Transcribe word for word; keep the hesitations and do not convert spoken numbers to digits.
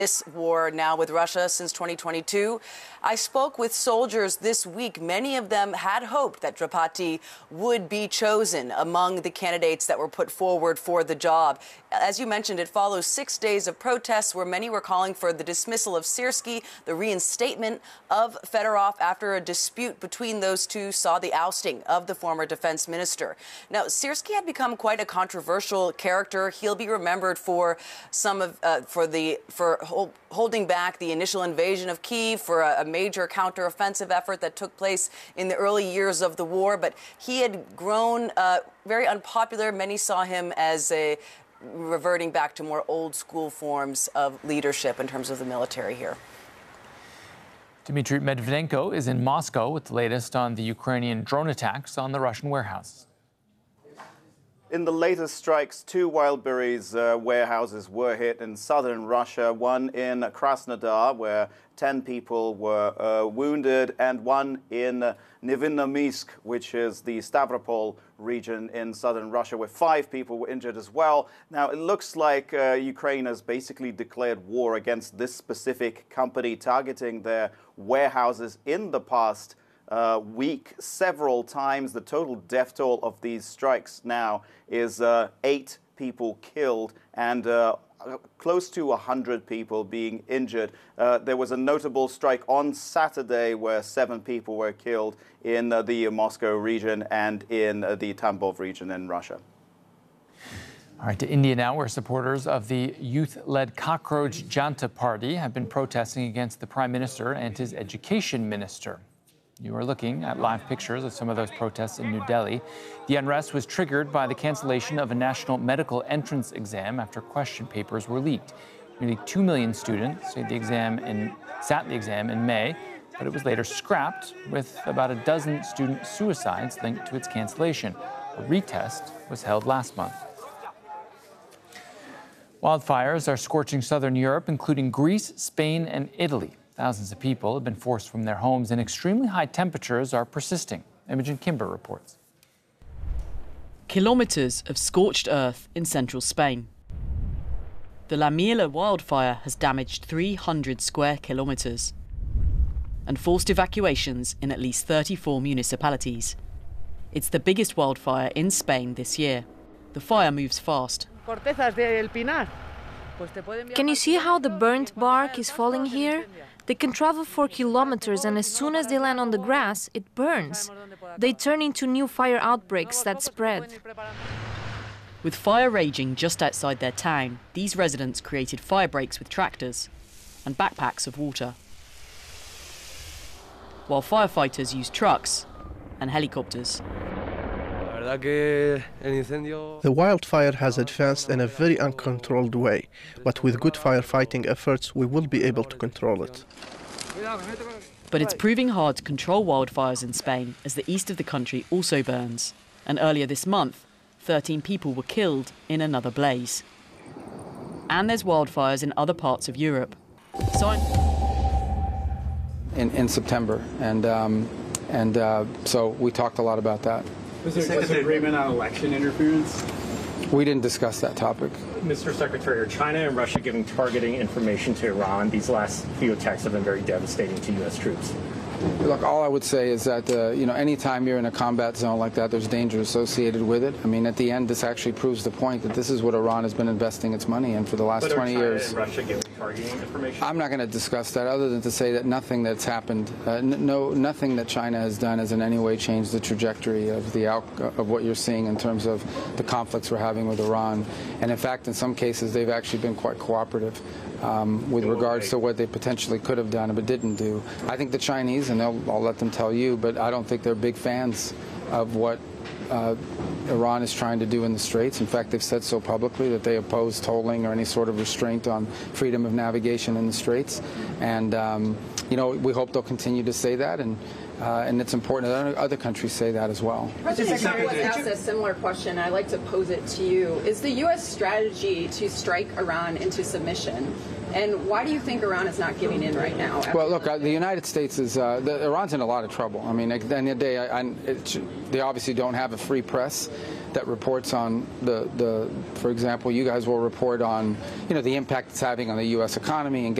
This war now with Russia since twenty twenty-two. I spoke with soldiers this week. Many of them had hoped that Dripati would be chosen among the candidates that were put forward for the job. As you mentioned, it follows six days of protests where many were calling for the dismissal of Syrskyi, the reinstatement of Fedorov after a dispute between those two saw the ousting of the former defense minister. Now, Syrskyi had become quite a controversial character. He'll be remembered for some of uh, for the for holding back the initial invasion of Kyiv, for a, a major counteroffensive effort that took place in the early years of the war. But he had grown uh, very unpopular. Many saw him as a reverting back to more old school forms of leadership in terms of the military here. Dmitry Medvedenko is in Moscow with the latest on the Ukrainian drone attacks on the Russian warehouses. In the latest strikes, two Wildberries uh, warehouses were hit in southern Russia, one in Krasnodar, where ten people were uh, wounded, and one in uh, Nevinnomysk, which is the Stavropol region in southern Russia, where five people were injured as well. Now, it looks like uh, Ukraine has basically declared war against this specific company, targeting their warehouses in the past Uh, week several times. The total death toll of these strikes now is uh, eight people killed and uh, close to one hundred people being injured. Uh, there was a notable strike on Saturday where seven people were killed in uh, the Moscow region and in uh, the Tambov region in Russia. All right, to India now, where supporters of the youth-led Cockroach Janta Party have been protesting against the Prime Minister and his education minister. You are looking at live pictures of some of those protests in New Delhi. The unrest was triggered by the cancellation of a national medical entrance exam after question papers were leaked. Nearly two million students sat the exam in, sat the exam in May, but it was later scrapped, with about a dozen student suicides linked to its cancellation. A retest was held last month. Wildfires are scorching southern Europe, including Greece, Spain, and Italy. Thousands of people have been forced from their homes, and extremely high temperatures are persisting. Imogen Kimber reports. Kilometres of scorched earth in central Spain. The La Miela wildfire has damaged three hundred square kilometres and forced evacuations in at least thirty-four municipalities. It's the biggest wildfire in Spain this year. The fire moves fast. Can you see how the burnt bark is falling here? They can travel for kilometers, and as soon as they land on the grass, it burns. They turn into new fire outbreaks that spread. With fire raging just outside their town, these residents created fire breaks with tractors and backpacks of water, while firefighters used trucks and helicopters. The wildfire has advanced in a very uncontrolled way, but with good firefighting efforts, we will be able to control it. But it's proving hard to control wildfires in Spain, as the east of the country also burns. And earlier this month, thirteen people were killed in another blaze. And there's wildfires in other parts of Europe. So I'm... in, in September, and um, and uh, so we talked a lot about that. Was there a disagreement on election interference? We didn't discuss that topic. Mister Secretary, are China and Russia giving targeting information to Iran? These last few attacks have been very devastating to U S troops. Look, all I would say is that, uh, you know, anytime you're in a combat zone like that, there's danger associated with it. I mean, at the end, this actually proves the point that this is what Iran has been investing its money in for the last but twenty China years. And Russia giving targeting information? I'm not going to discuss that, other than to say that nothing that's happened, uh, no, nothing that China has done has in any way changed the trajectory of the out, of what you're seeing in terms of the conflicts we're having with Iran. And in fact, in some cases, they've actually been quite cooperative. Um, with regards to what they potentially could have done but didn't do. I think the Chinese, and they'll, I'll let them tell you, but I don't think they're big fans of what uh, Iran is trying to do in the Straits. In fact, they've said so publicly that they oppose tolling or any sort of restraint on freedom of navigation in the Straits. And, um, you know, we hope they'll continue to say that, and Uh, and it's important that other countries say that as well. President Secretary was asked a similar question. I'd like to pose it to you. Is the U S strategy to strike Iran into submission And why do you think Iran is not giving in right now? Well, look, uh, the United States is, uh, the, Iran's in a lot of trouble. I mean, at the end of the day, I, I, it, they obviously don't have a free press that reports on the, the, for example, you guys will report on, you know, the impact it's having on the U S economy and